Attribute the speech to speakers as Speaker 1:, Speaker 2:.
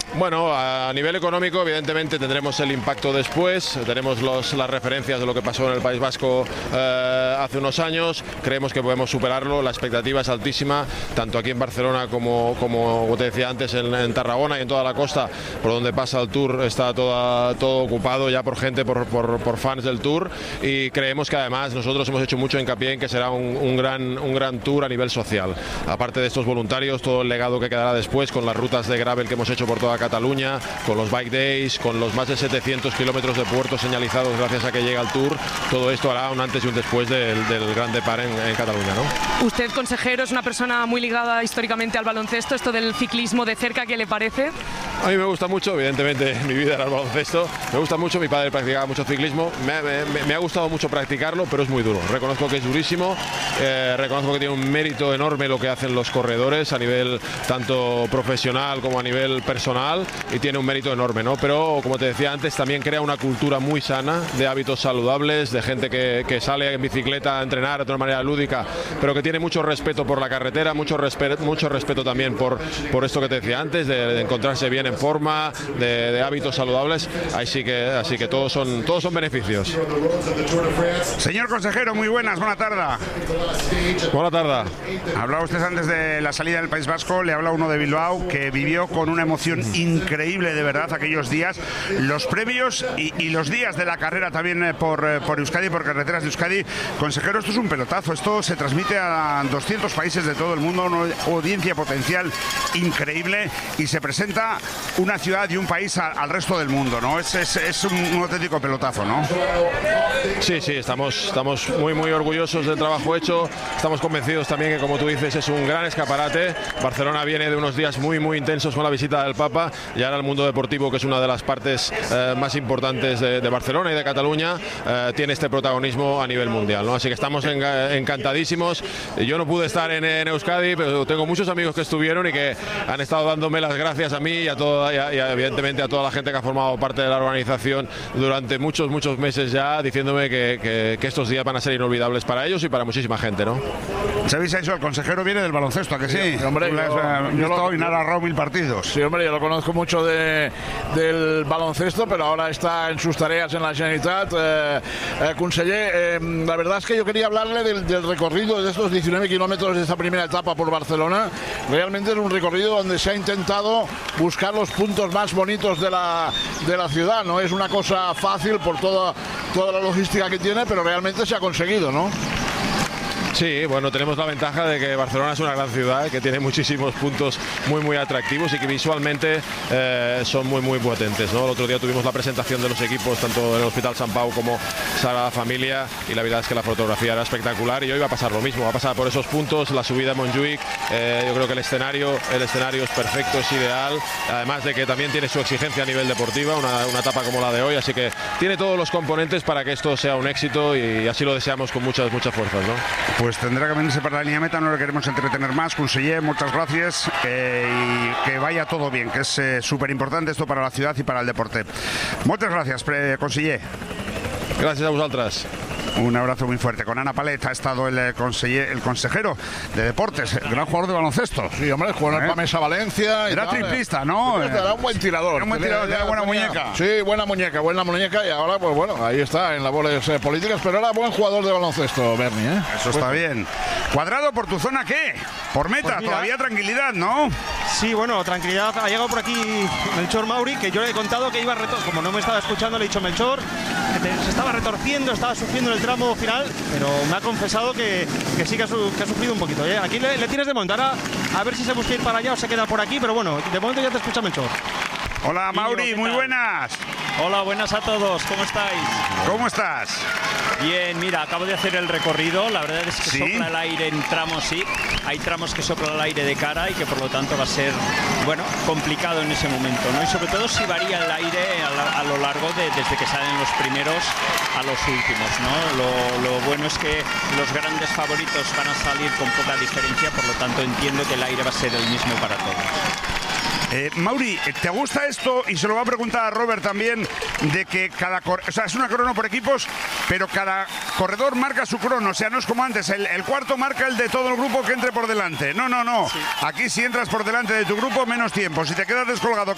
Speaker 1: Bueno, a nivel económico, evidentemente tendremos el impacto después, tenemos las referencias de lo que pasó en el País Vasco hace unos años, creemos que podemos superarlo, la expectativa es altísima, tanto aquí en Barcelona como te decía antes, en Tarragona y en toda la costa, por donde pasa el Tour, está todo ocupado ya por gente, por fans del Tour, y creemos que además nosotros hemos hecho mucho hincapié en que será un gran Tour a nivel social. Aparte de estos voluntarios, todo el legado que quedará después con las rutas de gravel que hemos hecho por toda Cataluña, con los Bike Days, con los más de 700 kilómetros de puertos señalizados gracias a que llega el Tour, todo esto hará un antes y un después del Gran Depart en Cataluña, ¿no?
Speaker 2: Usted, consejero, es una persona muy ligada históricamente al baloncesto, esto del ciclismo de cerca, ¿qué le parece?
Speaker 1: A mí me gusta mucho, evidentemente mi vida era el baloncesto, me gusta mucho, mi padre practicaba mucho ciclismo, me ha gustado mucho practicarlo, pero es muy duro, reconozco que es durísimo, reconozco que tiene un mérito enorme lo que hacen los corredores a nivel tanto profesional como a nivel personal, y tiene un mérito enorme, ¿no? Pero como te decía antes, también crea una cultura muy sana de hábitos saludables, de gente que sale en bicicleta a entrenar de una manera lúdica, pero que tiene mucho respeto por la carretera, mucho respeto también por esto que te decía antes, de encontrarse bien en forma, de hábitos saludables, así que todos son beneficios.
Speaker 3: Señor consejero, muy buenas tarde.
Speaker 1: Buena tarde.
Speaker 3: Hablaba usted antes de la salida del País Vasco, le habla uno de Bilbao que vivió con una emoción increíble de verdad aquellos días, los previos y los días de la carrera también por Euskadi, por carreteras de Euskadi. Consejero, esto es un pelotazo, esto se transmite a 200 países de todo el mundo, una audiencia potencial increíble, y se presenta una ciudad y un país al resto del mundo, ¿no? Es un auténtico pelotazo, ¿no?
Speaker 1: Sí, estamos muy orgullosos del trabajo hecho, estamos convencidos también que, como tú dices, es un gran escaparate. Barcelona viene de unos días muy intensos con la visita del Papa, y ahora el mundo deportivo, que es una de las partes más importantes de Barcelona y de Cataluña, tiene este protagonismo a nivel mundial, ¿no? Así que estamos encantadísimos. Yo no pude estar en Euskadi, pero tengo muchos amigos que estuvieron y que han estado dándome las gracias a mí y evidentemente a toda la gente que ha formado parte de la organización durante muchos meses ya, diciéndome que estos días van a ser inolvidables para ellos y para muchísima gente, ¿no?
Speaker 3: ¿Sabéis eso? El consejero viene del baloncesto, ¿a que sí?
Speaker 4: Sí, hombre, yo
Speaker 3: estoy narrado 1000 partidos.
Speaker 4: Sí, hombre, yo lo conozco mucho del baloncesto, pero ahora está en sus tareas en la Generalitat. Conseller, la verdad es que yo quería hablarle del recorrido de estos 19 kilómetros de esta primera etapa por Barcelona. Realmente es un recorrido donde se ha intentado buscar los puntos más bonitos de la ciudad. No es una cosa fácil por toda la logística que tiene, pero realmente se ha conseguido, ¿no?
Speaker 1: Sí, bueno, tenemos la ventaja de que Barcelona es una gran ciudad que tiene muchísimos puntos muy atractivos y que visualmente son muy potentes, ¿no? El otro día tuvimos la presentación de los equipos tanto en el Hospital Sant Pau como Sagrada Familia, y la verdad es que la fotografía era espectacular, y hoy va a pasar lo mismo, va a pasar por esos puntos, la subida a Montjuïc. Yo creo que el escenario es perfecto, es ideal, además de que también tiene su exigencia a nivel deportiva, una etapa como la de hoy, así que tiene todos los componentes para que esto sea un éxito, y así lo deseamos con muchas fuerzas, ¿no?
Speaker 3: Pues tendrá que venirse para la línea meta, no le queremos entretener más. Conseller, muchas gracias, y que vaya todo bien, que es súper importante esto para la ciudad y para el deporte. Muchas gracias, conseller.
Speaker 1: Gracias a vosotras.
Speaker 3: Un abrazo muy fuerte. Con Ana Palet ha estado el consejero de deportes, el gran jugador de baloncesto.
Speaker 4: Sí, hombre, jugó en el Pamesa Valencia.
Speaker 3: Era triplista, ¿no?
Speaker 4: Era un buen tirador.
Speaker 3: Era un buen tirador, tenía buena muñeca.
Speaker 4: Sí, buena muñeca, y ahora, pues bueno, ahí está, en labores políticas, pero era buen jugador de baloncesto, Berni, ¿eh?
Speaker 3: Eso está bien. Cuadrado, ¿por tu zona qué? Por meta, pues todavía tranquilidad, ¿no?
Speaker 5: Sí, bueno, tranquilidad. Ha llegado por aquí Melchor Mauri, que yo le he contado que iba como no me estaba escuchando, le he dicho: Melchor, que se estaba retorciendo, estaba sufriendo en el tramo final, pero me ha confesado que sí que ha sufrido un poquito, ¿eh? Aquí le tienes de momento, ahora a ver si se busca ir para allá o se queda por aquí, pero bueno, de momento ya te escucha Melchor.
Speaker 3: Hola Mauri, muy buenas.
Speaker 6: Hola, buenas a todos, ¿cómo estáis?
Speaker 3: ¿Cómo estás?
Speaker 6: Bien, mira, acabo de hacer el recorrido, la verdad es que
Speaker 3: ¿Sí?
Speaker 6: sopla el aire en tramos, sí, hay tramos que sopla el aire de cara y que por lo tanto va a ser, bueno, complicado en ese momento, ¿no? Y sobre todo si varía el aire a lo largo desde que salen los primeros a los últimos, ¿no? Lo bueno es que los grandes favoritos van a salir con poca diferencia, por lo tanto entiendo que el aire va a ser el mismo para todos.
Speaker 3: Mauri, ¿te gusta esto? Y se lo va a preguntar a Robert también, de que o sea, es una crono por equipos, pero cada corredor marca su crono, o sea, no es como antes, el cuarto marca el de todo el grupo que entre por delante. No.
Speaker 6: Sí.
Speaker 3: Aquí si entras por delante de tu grupo, menos tiempo. Si te quedas descolgado